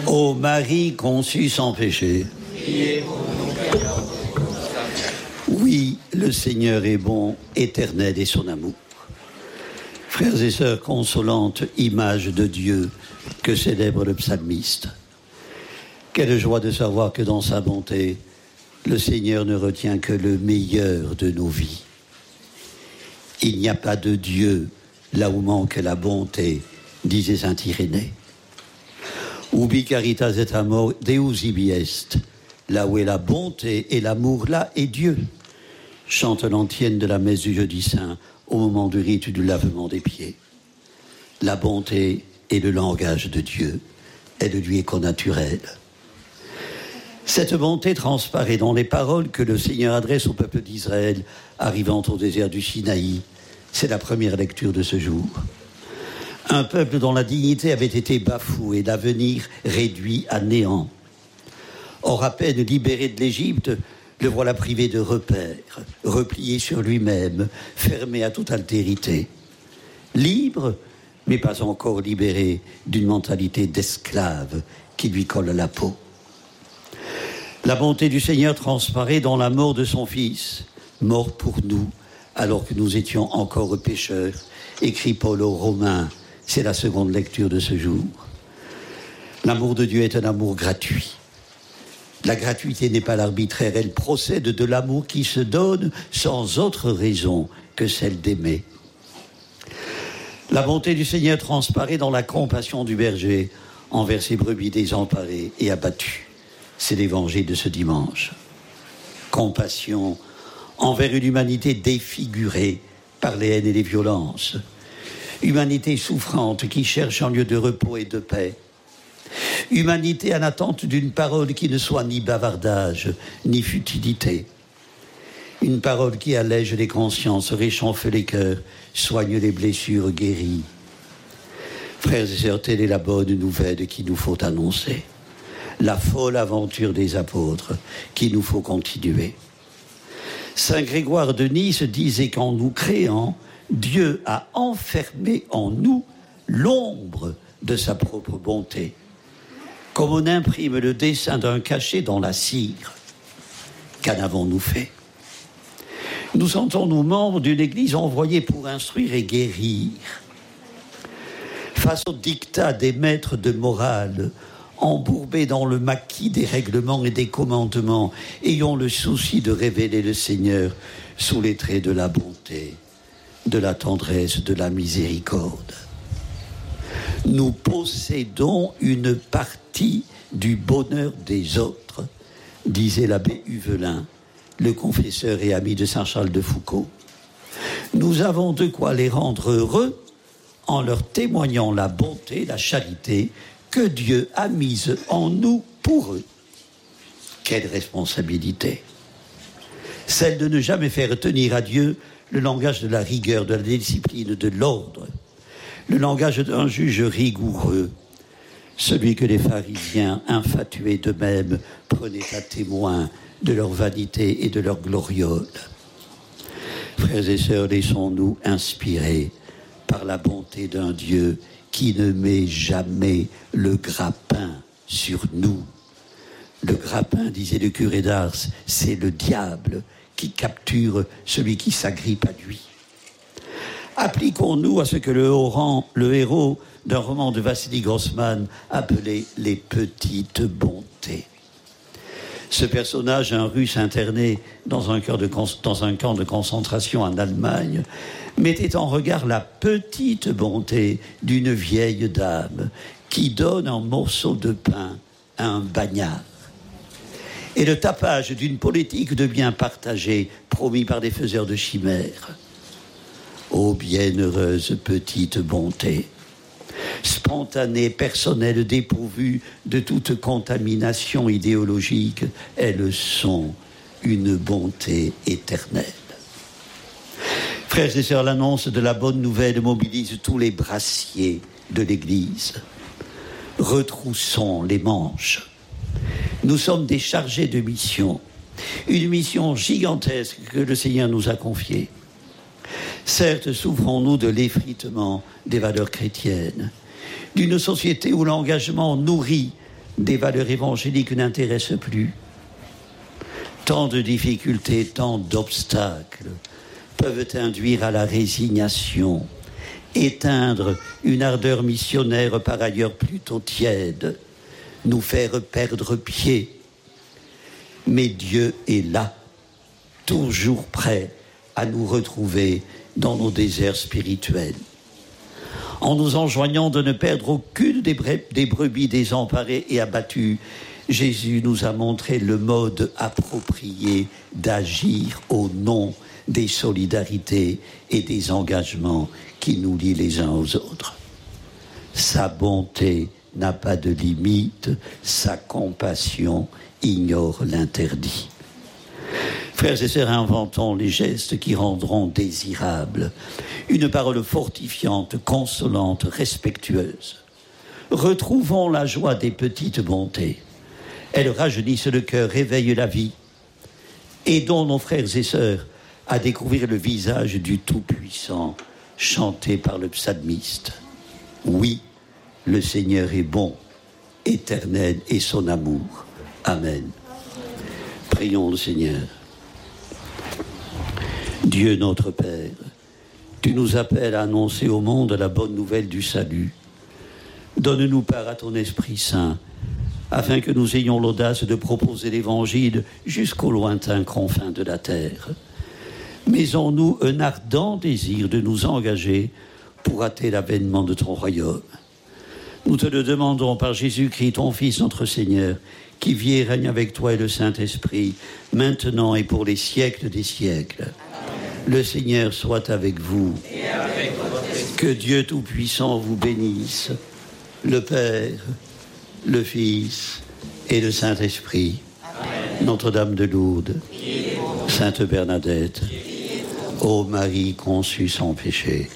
Ô Marie conçue sans péché. Oui, le Seigneur est bon, éternel est son amour. Frères et sœurs, consolante image de Dieu que célèbre le psalmiste. Quelle joie de savoir que dans sa bonté, le Seigneur ne retient que le meilleur de nos vies. Il n'y a pas de Dieu là où manque la bonté, disait saint Irénée. Ubi caritas et amor Deus ibi est. Là où est la bonté et l'amour, là est Dieu. Chante l'antienne de la messe du jeudi saint au moment du rite du lavement des pieds. La bonté est le langage de Dieu. Elle lui est connaturelle. Cette bonté transparaît dans les paroles que le Seigneur adresse au peuple d'Israël arrivant au désert du Sinaï. C'est la première lecture de ce jour. Un peuple dont la dignité avait été bafouée, l'avenir réduit à néant. Or, à peine libéré de l'Égypte, le voilà privé de repères, replié sur lui-même, fermé à toute altérité. Libre, mais pas encore libéré d'une mentalité d'esclave qui lui colle à la peau. La bonté du Seigneur transparaît dans la mort de son Fils, mort pour nous, alors que nous étions encore pécheurs, écrit Paul aux Romains. C'est la seconde lecture de ce jour. L'amour de Dieu est un amour gratuit. La gratuité n'est pas l'arbitraire, elle procède de l'amour qui se donne sans autre raison que celle d'aimer. La bonté du Seigneur transparaît dans la compassion du berger envers ses brebis désemparées et abattues. C'est l'évangile de ce dimanche. Compassion envers une humanité défigurée par les haines et les violences. Humanité souffrante qui cherche un lieu de repos et de paix. Humanité en attente d'une parole qui ne soit ni bavardage, ni futilité. Une parole qui allège les consciences, réchauffe les cœurs, soigne les blessures, guérit. Frères et sœurs, telle est la bonne nouvelle qu'il nous faut annoncer. La folle aventure des apôtres qu'il nous faut continuer. Saint Grégoire de Nice disait qu'en nous créant, Dieu a enfermé en nous l'ombre de sa propre bonté. Comme on imprime le dessin d'un cachet dans la cire. Qu'en avons-nous fait? Nous sentons-nous membres d'une église envoyée pour instruire et guérir. Face au dictat des maîtres de morale, embourbés dans le maquis des règlements et des commandements, ayons le souci de révéler le Seigneur sous les traits de la bonté, de la tendresse, de la miséricorde. Nous possédons une partie du bonheur des autres, disait l'abbé Huvelin, le confesseur et ami de saint Charles de Foucauld. Nous avons de quoi les rendre heureux en leur témoignant la bonté, la charité que Dieu a mise en nous pour eux. Quelle responsabilité! Celle de ne jamais faire tenir à Dieu le langage de la rigueur, de la discipline, de l'ordre. Le langage d'un juge rigoureux, celui que les pharisiens, infatués d'eux-mêmes, prenaient à témoin de leur vanité et de leur gloriole. Frères et sœurs, laissons-nous inspirer par la bonté d'un Dieu qui ne met jamais le grappin sur nous. Le grappin, disait le curé d'Ars, c'est le diable qui capture celui qui s'agrippe à lui. Appliquons-nous à ce que le héros d'un roman de Vassili Grossman appelait les petites bontés. Ce personnage, un Russe interné dans un camp de concentration en Allemagne, mettait en regard la petite bonté d'une vieille dame qui donne un morceau de pain à un bagnard. Et le tapage d'une politique de bien partagé promis par des faiseurs de chimères. Ô bienheureuse petite bonté, spontanée, personnelle, dépourvue de toute contamination idéologique, elles sont une bonté éternelle. Frères et sœurs, l'annonce de la bonne nouvelle mobilise tous les brassiers de l'Église. Retroussons les manches. Nous sommes des chargés de mission, une mission gigantesque que le Seigneur nous a confiée. Certes, souffrons-nous de l'effritement des valeurs chrétiennes, d'une société où l'engagement nourrit des valeurs évangéliques n'intéressent plus. Tant de difficultés, tant d'obstacles peuvent induire à la résignation, éteindre une ardeur missionnaire par ailleurs plutôt tiède, nous faire perdre pied. Mais Dieu est là, toujours prêt à nous retrouver dans nos déserts spirituels. En nous enjoignant de ne perdre aucune des brebis désemparées et abattues, Jésus nous a montré le mode approprié d'agir au nom des solidarités et des engagements qui nous lient les uns aux autres. Sa bonté n'a pas de limite, sa compassion ignore l'interdit. Frères et sœurs, inventons les gestes qui rendront désirable une parole fortifiante, consolante, respectueuse. Retrouvons la joie des petites bontés. Elles rajeunissent le cœur, réveillent la vie. Aidons nos frères et sœurs à découvrir le visage du Tout-Puissant, chanté par le psalmiste. Oui, le Seigneur est bon, éternel est son amour. Amen. Prions le Seigneur. Dieu notre Père, tu nous appelles à annoncer au monde la bonne nouvelle du salut. Donne-nous part à ton Esprit Saint, afin que nous ayons l'audace de proposer l'Évangile jusqu'aux lointains confins de la terre. Mais en nous un ardent désir de nous engager pour hâter l'avènement de ton royaume. Nous te le demandons par Jésus-Christ, ton Fils, notre Seigneur, qui vit et règne avec toi et le Saint-Esprit, maintenant et pour les siècles des siècles. Le Seigneur soit avec vous. Et avec votre esprit. Que Dieu Tout-Puissant vous bénisse, le Père, le Fils et le Saint-Esprit. Amen. Notre-Dame de Lourdes, Sainte Bernadette, ô Marie conçue sans péché.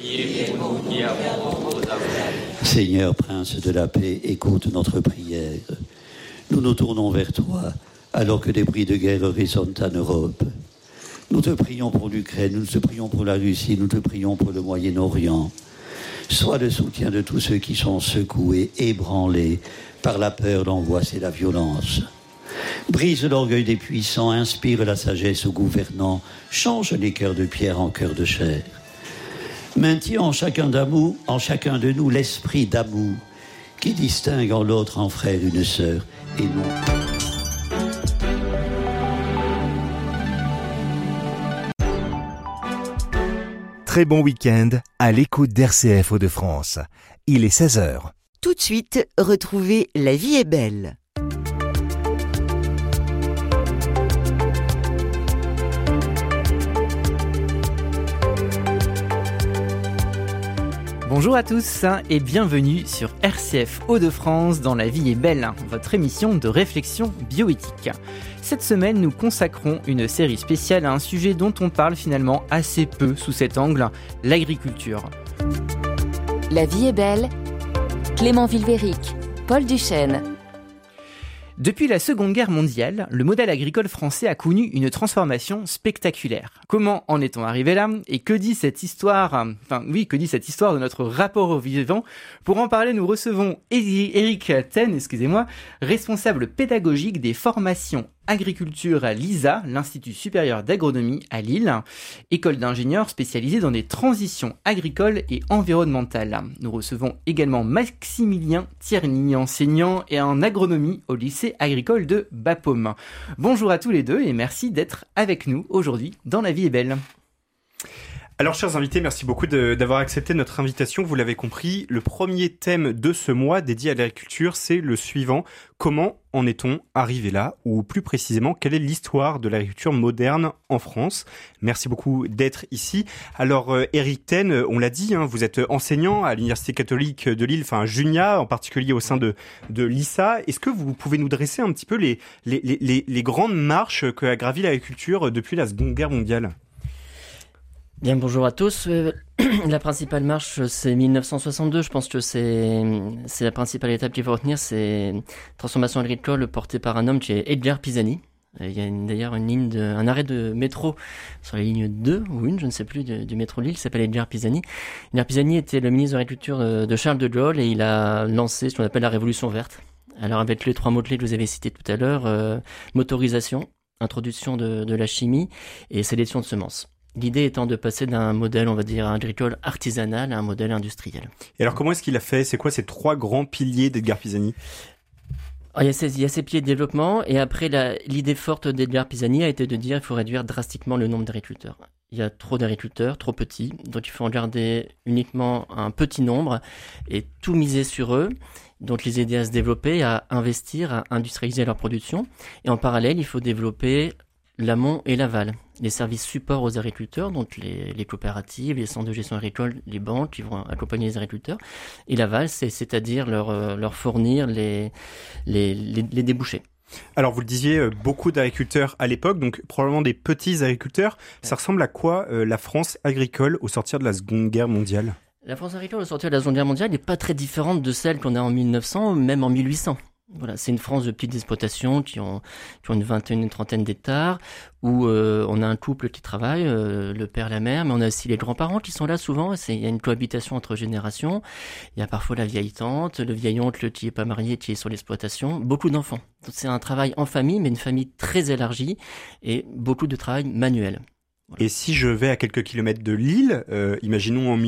Seigneur, Prince de la paix, écoute notre prière. Nous nous tournons vers toi, alors que des bruits de guerre résonnent en Europe. Nous te prions pour l'Ukraine, nous te prions pour la Russie, nous te prions pour le Moyen-Orient. Sois le soutien de tous ceux qui sont secoués, ébranlés par la peur, l'angoisse et la violence. Brise l'orgueil des puissants, inspire la sagesse aux gouvernants, change les cœurs de pierre en cœurs de chair. Maintiens en chacun de nous l'esprit d'amour qui distingue en l'autre un frère, une sœur et non. Très bon week-end à l'écoute d'RCF Hauts-de-France. Il est 16h. Tout de suite, retrouvez La vie est belle. Bonjour à tous et bienvenue sur RCF Hauts-de-France dans La vie est belle, votre émission de réflexion bioéthique. Cette semaine, nous consacrons une série spéciale à un sujet dont on parle finalement assez peu sous cet angle, l'agriculture. La vie est belle, Clément Vilvéric, Paul Duchesne. Depuis la Seconde Guerre mondiale, le modèle agricole français a connu une transformation spectaculaire. Comment en est-on arrivé là ? Et que dit cette histoire de notre rapport au vivant ? Pour en parler, nous recevons Éric Ten, responsable pédagogique des formations agriculture à l'ISA, l'Institut supérieur d'agronomie à Lille, école d'ingénieurs spécialisée dans des transitions agricoles et environnementales. Nous recevons également Maximilien Tierney, enseignant et en agronomie au lycée agricole de Bapaume. Bonjour à tous les deux et merci d'être avec nous aujourd'hui dans La vie est belle. Alors, chers invités, merci beaucoup d'avoir accepté notre invitation. Vous l'avez compris, le premier thème de ce mois dédié à l'agriculture, c'est le suivant. Comment en est-on arrivé là ? Ou plus précisément, quelle est l'histoire de l'agriculture moderne en France ? Merci beaucoup d'être ici. Alors, Éric Ten, on l'a dit, vous êtes enseignant à l'Université catholique de Lille, à Junia, en particulier au sein de l'ISA. Est-ce que vous pouvez nous dresser un petit peu les grandes marches qu'a gravi l'agriculture depuis la Seconde Guerre mondiale ? Bien, bonjour à tous. La principale marche, c'est 1962. Je pense que c'est la principale étape qu'il faut retenir. C'est transformation agricole portée par un homme qui est Edgar Pisani. Il y a d'ailleurs un arrêt de métro sur la ligne 2 ou 1, je ne sais plus, du métro Lille, qui s'appelle Edgar Pisani. Edgar Pisani était le ministre de l'Agriculture de Charles de Gaulle et il a lancé ce qu'on appelle la Révolution verte. Alors avec les 3 mots-clés que vous avez cités tout à l'heure, motorisation, introduction de la chimie et sélection de semences. L'idée étant de passer d'un modèle, on va dire, agricole artisanal à un modèle industriel. Et alors comment est-ce qu'il a fait ? C'est quoi ces 3 grands piliers d'Edgar Pisani ? Il y a ces piliers de développement, et après l'idée forte d'Edgar Pisani a été de dire qu'il faut réduire drastiquement le nombre d'agriculteurs. Il y a trop d'agriculteurs, trop petits, donc il faut en garder uniquement un petit nombre et tout miser sur eux, donc les aider à se développer, à investir, à industrialiser leur production. Et en parallèle, il faut développer l'amont et l'aval, les services supports aux agriculteurs, donc les coopératives, les centres de gestion agricole, les banques qui vont accompagner les agriculteurs. Et l'aval, c'est-à-dire leur fournir les débouchés. Alors vous le disiez, beaucoup d'agriculteurs à l'époque, donc probablement des petits agriculteurs. Ça ressemble à quoi la France agricole au sortir de la Seconde Guerre mondiale ? La France agricole au sortir de la Seconde Guerre mondiale n'est pas très différente de celle qu'on a en 1900 ou même en 1800. Voilà, c'est une France de petites exploitations qui ont une vingtaine, une trentaine d'hectares, où on a un couple qui travaille, le père, la mère, mais on a aussi les grands-parents qui sont là souvent. Il y a une cohabitation entre générations. Il y a parfois la vieille tante, le vieil oncle qui est pas marié, qui est sur l'exploitation. Beaucoup d'enfants. Donc c'est un travail en famille, mais une famille très élargie et beaucoup de travail manuel. Et si je vais à quelques kilomètres de Lille, imaginons en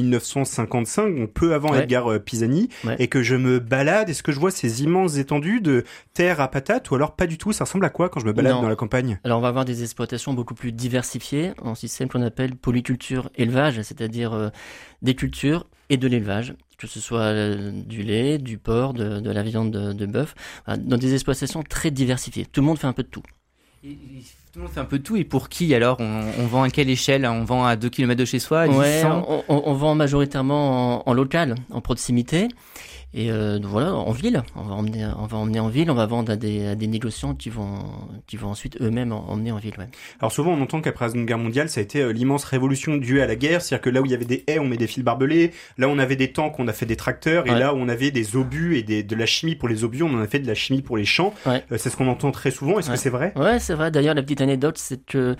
1955, donc peu avant Edgar Pisani, et que je me balade, est-ce que je vois ces immenses étendues de terre à patates, ou alors pas du tout? Ça ressemble à quoi quand je me balade dans la campagne? Alors on va avoir des exploitations beaucoup plus diversifiées, en système qu'on appelle polyculture élevage, c'est-à-dire des cultures et de l'élevage, que ce soit du lait, du porc, de la viande de bœuf, dans des exploitations très diversifiées. Tout le monde fait un peu de tout. Tout le monde fait un peu de tout, et pour qui alors? On vend à quelle échelle? On vend à 2 km de chez soi, à 100? On vend majoritairement en local, en proximité. Et voilà, en ville, on va emmener en ville, on va vendre à des négociants qui vont ensuite eux-mêmes emmener en ville. Ouais. Alors souvent on entend qu'après la Seconde Guerre mondiale, ça a été l'immense révolution due à la guerre, c'est-à-dire que là où il y avait des haies, on met des fils barbelés, là où on avait des tanks, on a fait des tracteurs, et là où on avait des obus et de la chimie pour les obus, on en a fait de la chimie pour les champs. C'est ce qu'on entend très souvent. Est-ce que c'est vrai? Ouais, c'est vrai. D'ailleurs, la petite anecdote, c'est que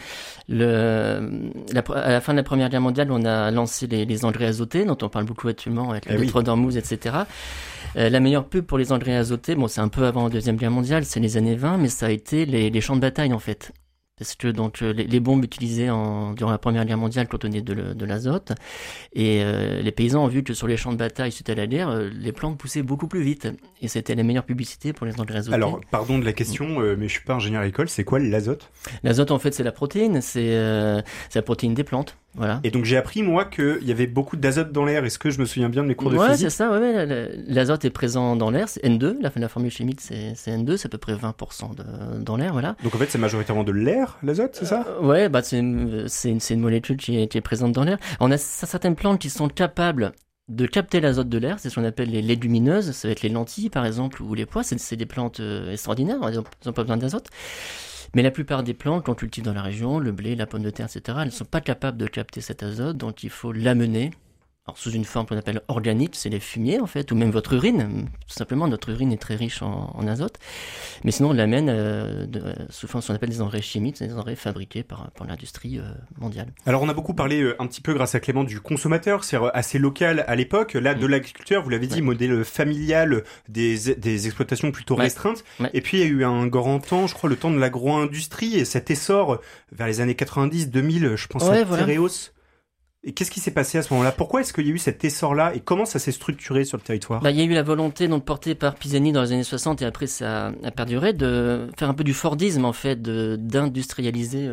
à la fin de la Première Guerre mondiale, on a lancé les engrais azotés, dont on parle beaucoup actuellement avec le détroit d'Ormuz, etc. La meilleure pub pour les engrais azotés, bon, c'est un peu avant la Deuxième Guerre mondiale, c'est les années 20, mais ça a été les champs de bataille, en fait. Parce que donc les bombes utilisées durant la Première Guerre mondiale contenaient de l'azote, et les paysans ont vu que sur les champs de bataille suite à la guerre, les plantes poussaient beaucoup plus vite, et c'était la meilleure publicité pour les engrais azotés. Alors, pardon de la question, mais je suis pas ingénieur agricole, c'est quoi l'azote? L'azote, en fait, c'est la protéine, c'est la protéine des plantes. Voilà. Et donc j'ai appris moi qu'il y avait beaucoup d'azote dans l'air. Est-ce que je me souviens bien de mes cours de physique? Ouais, c'est ça. Ouais. L'azote est présent dans l'air. C'est N2. La formule chimique c'est N2. C'est à peu près 20% dans l'air. Voilà. Donc en fait c'est majoritairement de l'air, l'azote, c'est ça? Ouais, bah c'est une molécule qui est présente dans l'air. On a certaines plantes qui sont capables de capter l'azote de l'air. C'est ce qu'on appelle les légumineuses. Ça va être les lentilles par exemple ou les pois. C'est des plantes extraordinaires. Ils n'ont pas besoin d'azote. Mais la plupart des plantes qu'on cultive dans la région, le blé, la pomme de terre, etc., elles ne sont pas capables de capter cet azote, donc il faut l'amener sous une forme qu'on appelle organique, c'est les fumiers en fait, ou même votre urine. Tout simplement, notre urine est très riche en azote. Mais sinon, on l'amène sous forme ce qu'on appelle des engrais chimiques, des engrais fabriqués par l'industrie mondiale. Alors on a beaucoup parlé un petit peu grâce à Clément du consommateur, c'est assez local à l'époque. Là, de l'agriculteur, vous l'avez dit, modèle familial, des exploitations plutôt restreintes. Ouais. Et puis il y a eu un grand temps, je crois, le temps de l'agro-industrie et cet essor vers les années 90, 2000, je pense à Tereos. Et qu'est-ce qui s'est passé à ce moment-là? Pourquoi est-ce qu'il y a eu cet essor-là et comment ça s'est structuré sur le territoire? Il y a eu la volonté donc portée par Pisani dans les années 60 et après ça a perduré de faire un peu du Fordisme en fait, d'industrialiser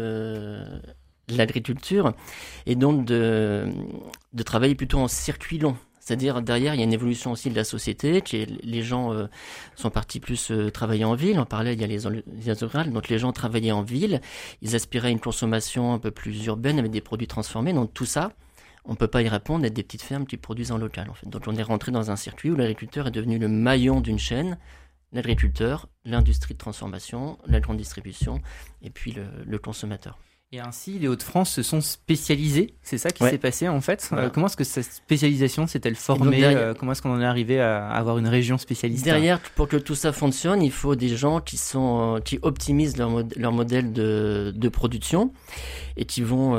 l'agriculture et donc de travailler plutôt en circuit long. C'est-à-dire derrière il y a une évolution aussi de la société, les gens sont partis plus travailler en ville. On parlait il y a les zones rurales, donc les gens travaillaient en ville, ils aspiraient à une consommation un peu plus urbaine avec des produits transformés. Donc tout ça, on peut pas y répondre avec des petites fermes qui produisent en local en fait. Donc on est rentré dans un circuit où l'agriculteur est devenu le maillon d'une chaîne. L'agriculteur, l'industrie de transformation, la grande distribution et puis le consommateur. Et ainsi, les Hauts-de-France se sont spécialisés. C'est ça qui s'est passé en fait. Voilà. Comment est-ce que cette spécialisation s'est-elle formée? Comment est-ce qu'on en est arrivé à avoir une région spécialiste? Derrière, pour que tout ça fonctionne, il faut des gens qui optimisent leur modèle de production et qui vont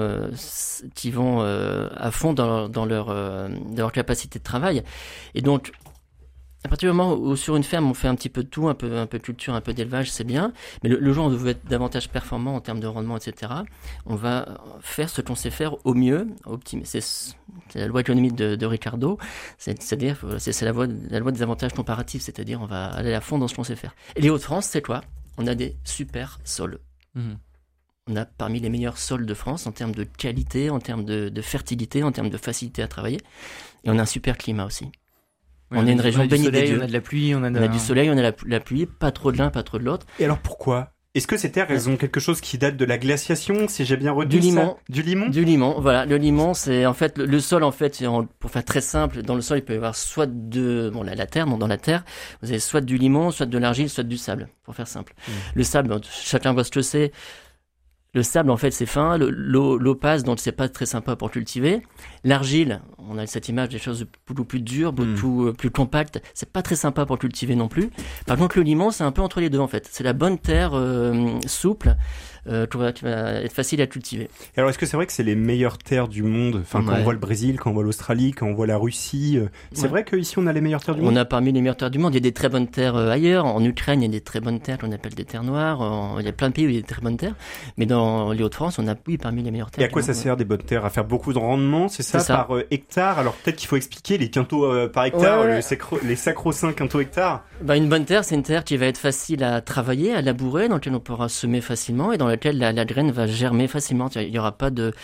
à fond dans leur capacité de travail. Et donc, À partir du moment où sur une ferme on fait un petit peu de tout, un peu de culture, un peu d'élevage, c'est bien. Mais le jour où on veut être davantage performant en termes de rendement, etc., on va faire ce qu'on sait faire au mieux, optimiser. C'est la loi économique de Ricardo. C'est-à-dire, c'est la loi des avantages comparatifs. C'est-à-dire, on va aller à fond dans ce qu'on sait faire. Et les Hauts-de-France, c'est quoi? On a des super sols. On a parmi les meilleurs sols de France en termes de qualité, en termes de fertilité, en termes de facilité à travailler. Et on a un super climat aussi. Ouais, on est une région baignée des dieux. On a de la pluie, on a du soleil, on a la pluie, pas trop de l'un, pas trop de l'autre. Et alors pourquoi? Est-ce que ces terres, elles ont quelque chose qui date de la glaciation, si j'ai bien retenu Du limon. Du limon? Du limon, voilà. Le limon, c'est en fait le sol, en fait, pour faire très simple, dans le sol, il peut y avoir soit la terre, dans la terre, vous avez soit du limon, soit de l'argile, soit du sable, pour faire simple. Le sable, chacun voit ce que c'est. Le sable, en fait, c'est fin. L'eau passe, donc c'est pas très sympa pour cultiver. L'argile, on a cette image des choses beaucoup plus dures, beaucoup plus compactes. C'est pas très sympa pour cultiver non plus. Par contre, le limon, c'est un peu entre les deux, en fait. C'est la bonne terre souple qui va être facile à cultiver. Et alors, est-ce que c'est vrai que c'est les meilleures terres du monde? Enfin, quand on voit le Brésil, quand on voit l'Australie, quand on voit la Russie, c'est vrai qu'ici, on a les meilleures terres du monde? On a parmi les meilleures terres du monde. Il y a des très bonnes terres ailleurs. En Ukraine, il y a des très bonnes terres qu'on appelle des terres noires. Il y a plein de pays où il y a des très bonnes terres. Mais dans les Hauts-de-France, on a, parmi les meilleures terres. Et à quoi ça sert des bonnes terres? À faire beaucoup de rendement, c'est ça, par hectare? Alors peut-être qu'il faut expliquer les quintaux par hectare, les sacro-saints quintaux hectares. Une bonne terre, c'est une terre qui va être facile à travailler, à labourer, dans laquelle on pourra semer facilement et dans laquelle la graine va germer facilement. Il n'y aura pas de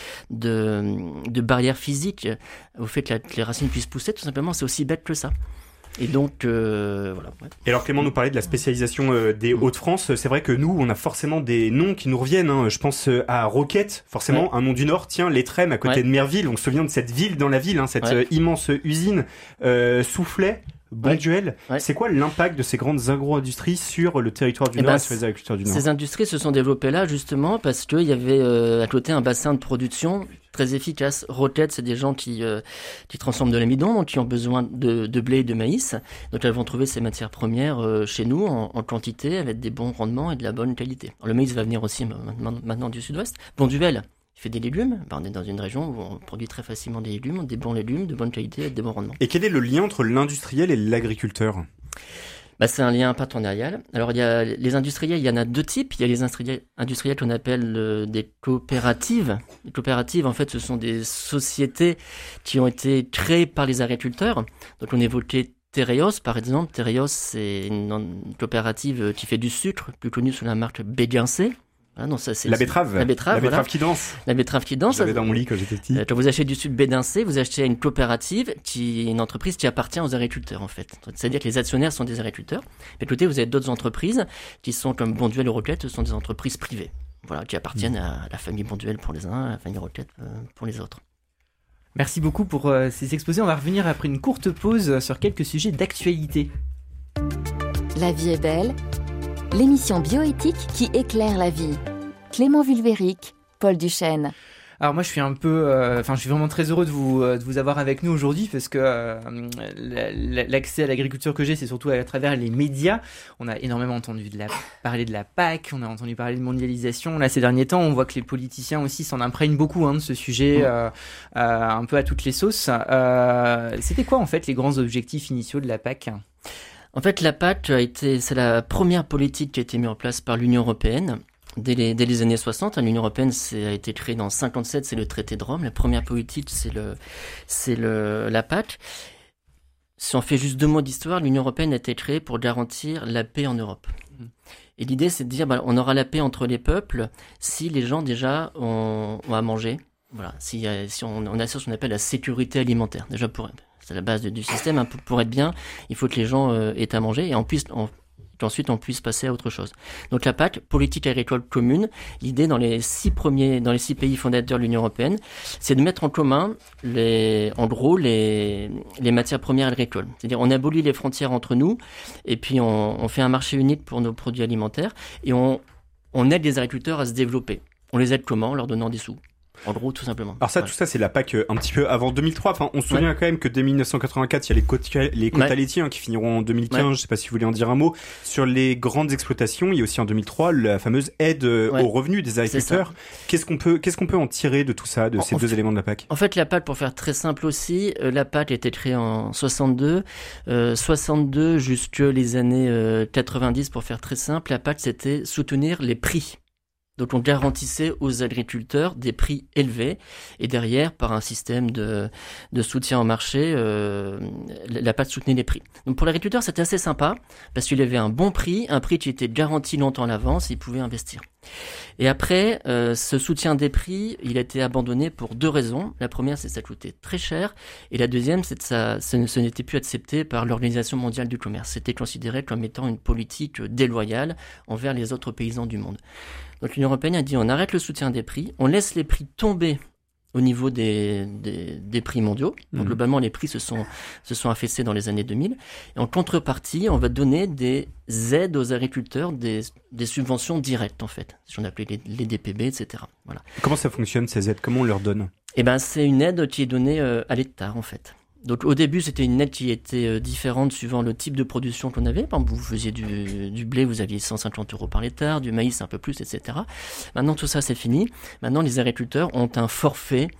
barrière physique au fait que les racines puissent pousser. Tout simplement, c'est aussi bête que ça. Et donc, voilà. Ouais. Et alors Clément nous parlait de la spécialisation des Hauts-de-France. C'est vrai que nous, on a forcément des noms qui nous reviennent. Hein. Je pense à Roquette, forcément, un nom du Nord. Tiens, l'Étrême, à côté de Merville. On se souvient de cette ville dans la ville, cette immense usine. Soufflet, Bonduel. C'est quoi l'impact de ces grandes agro-industries sur le territoire du Nord et sur les agriculteurs du Nord? Ces industries se sont développées là, justement, parce qu'il y avait à côté un bassin de production très efficace. Roquette, c'est des gens qui transforment de l'amidon, donc qui ont besoin de blé et de maïs. Donc elles vont trouver ces matières premières chez nous en quantité, avec des bons rendements et de la bonne qualité. Alors, le maïs va venir aussi maintenant du sud-ouest. Bonduel, il fait des légumes. On est dans une région où on produit très facilement des légumes, des bons légumes, de bonne qualité, avec des bons rendements. Et quel est le lien entre l'industriel et l'agriculteur? C'est un lien partenarial. Alors, il y a les industriels, il y en a deux types. Il y a les industriels qu'on appelle des coopératives. Les coopératives, en fait, ce sont des sociétés qui ont été créées par les agriculteurs. Donc, on évoquait Tereos, par exemple. Tereos, c'est une coopérative qui fait du sucre, plus connue sous la marque Béguincé. Ah non, ça, c'est la betterave qui danse. La betterave qui danse. J'avais dans mon lit quand j'étais petit. Quand vous achetez du sucre Bédincé, vous achetez une coopérative une entreprise qui appartient aux agriculteurs, en fait. C'est-à-dire que les actionnaires sont des agriculteurs. Mais de côté, vous avez d'autres entreprises qui sont comme Bonduel ou Roquette, ce sont des entreprises privées. Voilà, qui appartiennent à la famille Bonduel pour les uns, à la famille Roquette pour les autres. Merci beaucoup pour ces exposés. On va revenir après une courte pause sur quelques sujets d'actualité. La vie est belle. L'émission bioéthique qui éclaire la vie. Clément Vulvéric, Paul Duchesne. Alors moi je suis je suis vraiment très heureux de vous avoir avec nous aujourd'hui parce que l'accès à l'agriculture que j'ai, c'est surtout à travers les médias. On a énormément entendu parler de la PAC, on a entendu parler de mondialisation. Là ces derniers temps, on voit que les politiciens aussi s'en imprègnent beaucoup de ce sujet, un peu à toutes les sauces. C'était quoi en fait les grands objectifs initiaux de la PAC ? En fait, la PAC c'est la première politique qui a été mise en place par l'Union européenne. Dès les années 60, l'Union européenne a été créée dans 57, c'est le traité de Rome. La première politique, c'est la PAC. Si on fait juste 2 mots d'histoire, l'Union européenne a été créée pour garantir la paix en Europe. Et l'idée, c'est de dire, on aura la paix entre les peuples si les gens déjà ont à manger. Voilà, si on assure ce qu'on appelle la sécurité alimentaire. Déjà c'est la base du système. Pour être bien, il faut que les gens aient à manger et qu'ensuite on puisse passer à autre chose. Donc la PAC, politique agricole commune, l'idée dans les 6 pays fondateurs de l'Union européenne, c'est de mettre en commun les matières premières agricoles. C'est-à-dire on abolit les frontières entre nous et puis on fait un marché unique pour nos produits alimentaires et on aide les agriculteurs à se développer. On les aide comment ? En leur donnant des sous. En gros, tout simplement. Alors ça, tout ça, c'est la PAC un petit peu avant 2003. Enfin, on se souvient quand même que dès 1984, il y a les quotas laitiers qui finiront en 2015. Je sais pas si vous voulez en dire un mot. Sur les grandes exploitations, il y a aussi en 2003 la fameuse aide aux revenus des agriculteurs. Qu'est-ce qu'on peut en tirer de tout ça, de ces deux éléments de la PAC? En fait, la PAC, pour faire très simple aussi, la PAC a été créée en 62. 62 jusque les années 90, pour faire très simple, la PAC, c'était soutenir les prix. Donc on garantissait aux agriculteurs des prix élevés et derrière, par un système de soutien au marché, la PAC soutenait les prix. Donc pour l'agriculteur, c'était assez sympa parce qu'il avait un bon prix, un prix qui était garanti longtemps à l'avance, il pouvait investir. Et après, ce soutien des prix, il a été abandonné pour deux raisons. La première, c'est que ça coûtait très cher. Et la deuxième, c'est que ce n'était plus accepté par l'Organisation mondiale du commerce. C'était considéré comme étant une politique déloyale envers les autres paysans du monde. Donc l'Union européenne a dit on arrête le soutien des prix, on laisse les prix tomber au niveau des prix mondiaux. Donc globalement, les prix se sont affaissés dans les années 2000. Et en contrepartie, on va donner des aides aux agriculteurs, des subventions directes en fait, ce qu'on appelait les DPB, etc. Voilà. Comment ça fonctionne ces aides? Comment on leur donne? Eh ben, c'est une aide qui est donnée à l'hectare en fait. Donc au début, c'était une aide qui était différente suivant le type de production qu'on avait. Par exemple, vous faisiez du blé, vous aviez 150 € par hectare, du maïs un peu plus, etc. Maintenant, tout ça, c'est fini. Maintenant, les agriculteurs ont un forfait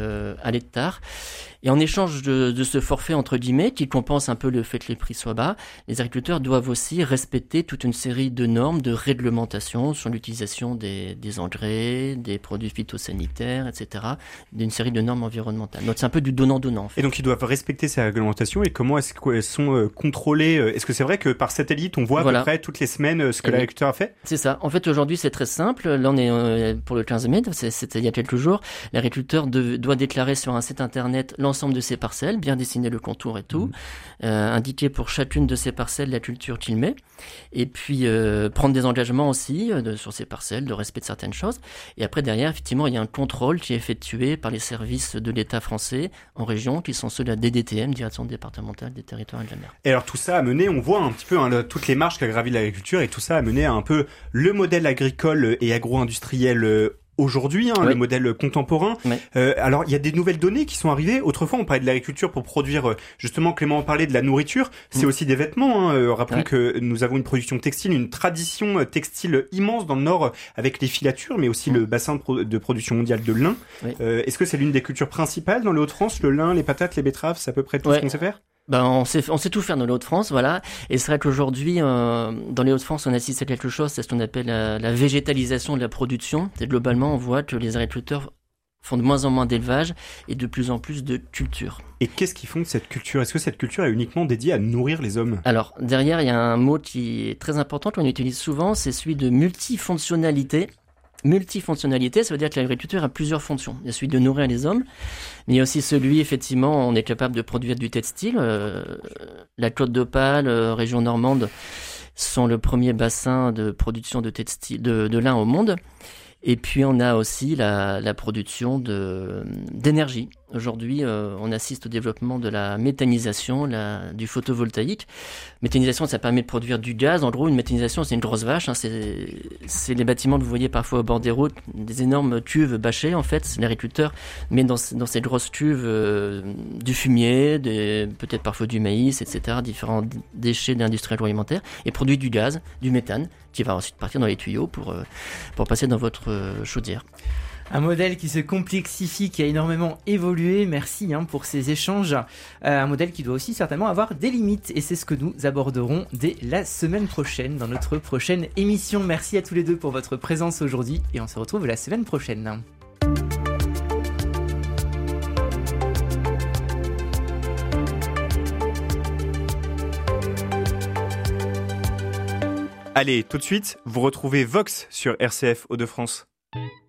à l'hectare. Et en échange de ce forfait, entre guillemets, qui compense un peu le fait que les prix soient bas, les agriculteurs doivent aussi respecter toute une série de normes, de réglementations sur l'utilisation des engrais, des produits phytosanitaires, etc. D'une série de normes environnementales. Donc c'est un peu du donnant-donnant, en fait. Et donc ils doivent respecter ces réglementations, et comment est-ce qu'elles sont contrôlées? Est-ce que c'est vrai que par satellite, on voit à peu près toutes les semaines ce que l'agriculteur a fait? C'est ça. En fait, aujourd'hui, c'est très simple. Là, on est pour le 15 mai, c'était il y a quelques jours. L'agriculteur doit déclarer sur un site internet l'ensemble de ses parcelles, bien dessiner le contour et tout, indiquer pour chacune de ses parcelles la culture qu'il met, et puis prendre des engagements aussi sur ses parcelles, de respect de certaines choses. Et après, derrière, effectivement, il y a un contrôle qui est effectué par les services de l'État français en région, qui sont ceux de la DDTM, Direction départementale des territoires et de la mer. Et alors tout ça a mené, on voit un petit peu toutes les marches qu'a gravi l'agriculture, et tout ça a mené à un peu le modèle agricole et agro-industriel aujourd'hui, le modèle contemporain. Oui. Alors, il y a des nouvelles données qui sont arrivées. Autrefois, on parlait de l'agriculture pour produire, justement, Clément en parlait de la nourriture. C'est aussi des vêtements. Rappelons que nous avons une production textile, une tradition textile immense dans le Nord, avec les filatures, mais aussi le bassin de production mondiale de lin. Oui. Est-ce que c'est l'une des cultures principales dans les Hauts-de-France? Le lin, les patates, les betteraves, c'est à peu près tout ce qu'on sait faire? On sait tout faire dans les Hauts-de-France, voilà. Et c'est vrai qu'aujourd'hui, dans les Hauts-de-France, on assiste à quelque chose, c'est ce qu'on appelle la végétalisation de la production. Et globalement, on voit que les agriculteurs font de moins en moins d'élevage et de plus en plus de culture. Et qu'est-ce qu'ils font de cette culture? Est-ce que cette culture est uniquement dédiée à nourrir les hommes? Alors, derrière, il y a un mot qui est très important, qu'on utilise souvent, c'est celui de multifonctionnalité. Multifonctionnalité, ça veut dire que l'agriculture a plusieurs fonctions. Il y a celui de nourrir les hommes, mais il y a aussi celui, effectivement, on est capable de produire du textile. La Côte d'Opale, région normande, sont le premier bassin de production de textile, de lin au monde. Et puis on a aussi la production d'énergie. Aujourd'hui, on assiste au développement de la méthanisation, du photovoltaïque. Méthanisation, ça permet de produire du gaz. En gros, une méthanisation, c'est une grosse vache. C'est les bâtiments que vous voyez parfois au bord des routes, des énormes cuves bâchées. En fait, l'agriculteur met dans ces grosses cuves du fumier, peut-être parfois du maïs, etc., différents déchets d'industrie agroalimentaire, et produit du gaz, du méthane, qui va ensuite partir dans les tuyaux pour passer dans votre chaudière. Un modèle qui se complexifie, qui a énormément évolué. Merci pour ces échanges. Un modèle qui doit aussi certainement avoir des limites. Et c'est ce que nous aborderons dès la semaine prochaine, dans notre prochaine émission. Merci à tous les deux pour votre présence aujourd'hui. Et on se retrouve la semaine prochaine. Allez, tout de suite, vous retrouvez Vox sur RCF Hauts-de-France.